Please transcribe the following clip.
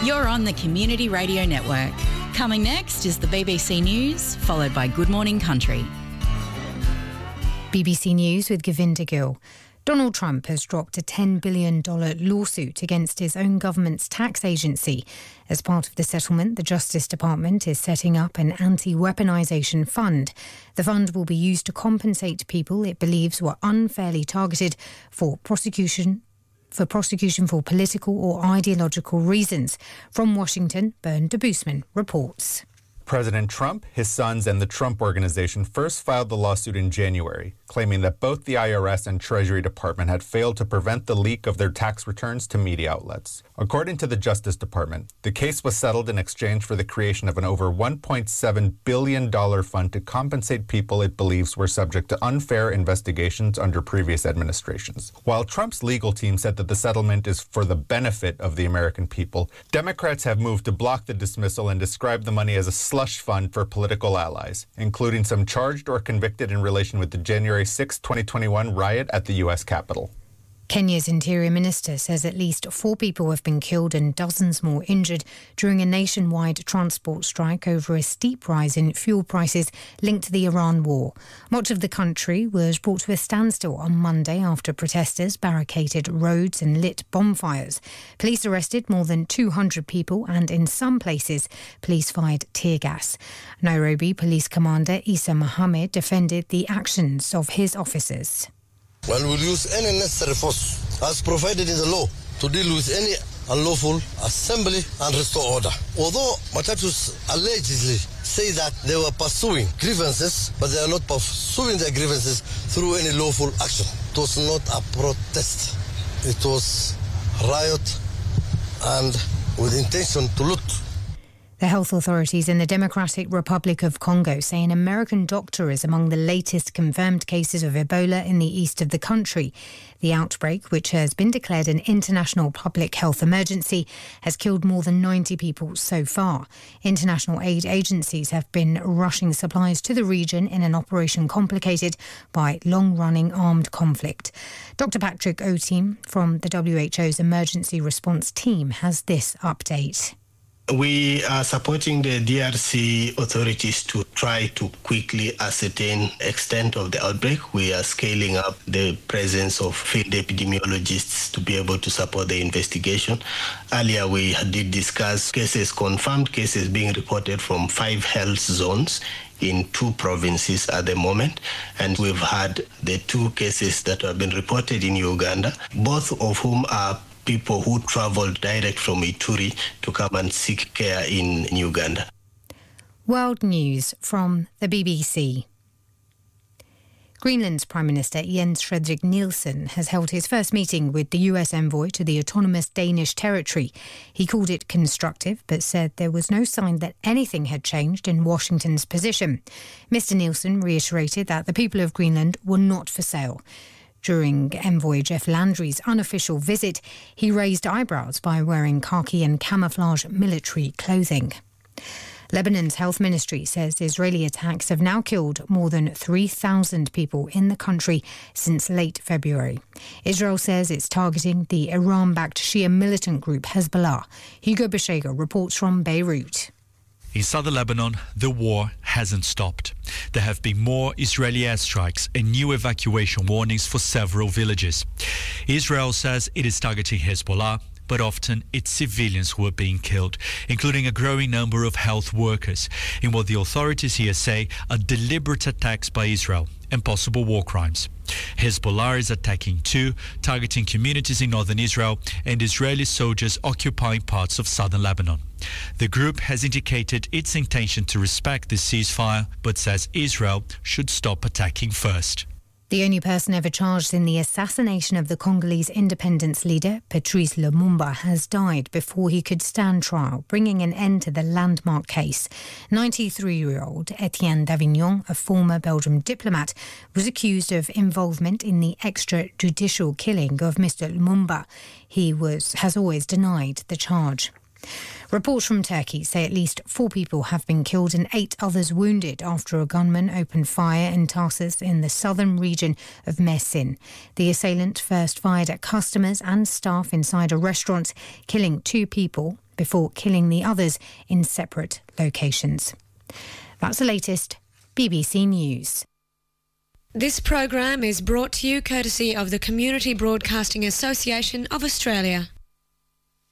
You're on the Community Radio Network. Coming next is the BBC News, followed by Good Morning Country. BBC News with Govinda Gill. Donald Trump has dropped a $10 billion lawsuit against his own government's tax agency. As part of the settlement, the Justice Department is setting up an anti-weaponization fund. The fund will be used to compensate people it believes were unfairly targeted for prosecution for political or ideological reasons. From Washington, Bern de Boosman reports. President Trump, his sons, and the Trump Organization first filed the lawsuit in January, claiming that both the IRS and Treasury Department had failed to prevent the leak of their tax returns to media outlets. According to the Justice Department, the case was settled in exchange for the creation of an over $1.7 billion fund to compensate people it believes were subject to unfair investigations under previous administrations. While Trump's legal team said that the settlement is for the benefit of the American people, Democrats have moved to block the dismissal and describe the money as a slush fund for political allies, including some charged or convicted in relation with the January 6, 2021 riot at the U.S. Capitol. Kenya's Interior Minister says at least 4 people have been killed and dozens more injured during a nationwide transport strike over a steep rise in fuel prices linked to the Iran war. Much of the country was brought to a standstill on Monday after protesters barricaded roads and lit bonfires. Police arrested more than 200 people and in some places police fired tear gas. Nairobi Police Commander Isa Mohammed defended the actions of his officers. Well, we'll use any necessary force as provided in the law to deal with any unlawful assembly and restore order. Although Matatus allegedly say that they were pursuing grievances, but they are not pursuing their grievances through any lawful action. It was not a protest. It was riot and with intention to loot. The health authorities in the Democratic Republic of Congo say an American doctor is among the latest confirmed cases of Ebola in the east of the country. The outbreak, which has been declared an international public health emergency, has killed more than 90 people so far. International aid agencies have been rushing supplies to the region in an operation complicated by long-running armed conflict. Dr. Patrick Oteam from the WHO's emergency response team has this update. We are supporting the DRC authorities to try to quickly ascertain extent of the outbreak. We are scaling up the presence of field epidemiologists to be able to support the investigation. Earlier, we did discuss confirmed cases being reported from 5 health zones in 2 provinces at the moment, and we've had the 2 cases that have been reported in Uganda, both of whom are people who travelled direct from Ituri to come and seek care in Uganda. World News from the BBC. Greenland's Prime Minister Jens Frederik Nielsen has held his first meeting with the US envoy to the autonomous Danish territory. He called it constructive, but said there was no sign that anything had changed in Washington's position. Mr. Nielsen reiterated that the people of Greenland were not for sale. During envoy Jeff Landry's unofficial visit, he raised eyebrows by wearing khaki and camouflage military clothing. Lebanon's health ministry says Israeli attacks have now killed more than 3,000 people in the country since late February. Israel says it's targeting the Iran-backed Shia militant group Hezbollah. Hugo Beshega reports from Beirut. In southern Lebanon, the war hasn't stopped. There have been more Israeli airstrikes and new evacuation warnings for several villages. Israel says it is targeting Hezbollah, but often it's civilians who are being killed, including a growing number of health workers, in what the authorities here say are deliberate attacks by Israel and possible war crimes. Hezbollah is attacking too, targeting communities in northern Israel and Israeli soldiers occupying parts of southern Lebanon. The group has indicated its intention to respect the ceasefire, but says Israel should stop attacking first. The only person ever charged in the assassination of the Congolese independence leader, Patrice Lumumba, has died before he could stand trial, bringing an end to the landmark case. 93-year-old Etienne Davignon, a former Belgian diplomat, was accused of involvement in the extrajudicial killing of Mr. Lumumba. He has always denied the charge. Reports from Turkey say at least 4 people have been killed and 8 others wounded after a gunman opened fire in Tarsus in the southern region of Mersin. The assailant first fired at customers and staff inside a restaurant, killing 2 people before killing the others in separate locations. That's the latest. BBC News. This program is brought to you courtesy of the Community Broadcasting Association of Australia.